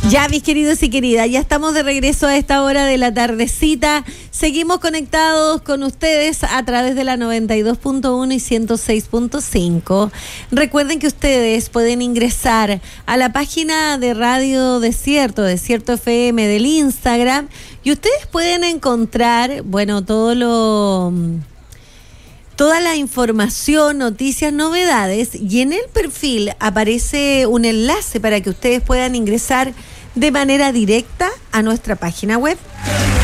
Ya, mis queridos y queridas, ya estamos de regreso a esta hora de la tardecita. Seguimos conectados con ustedes a través de la 92.1 y 106.5. Recuerden que ustedes pueden ingresar a la página de Radio Desierto, Desierto FM del Instagram, y ustedes pueden encontrar, bueno, toda la información, noticias, novedades, y en el perfil aparece un enlace para que ustedes puedan ingresar de manera directa a nuestra página web.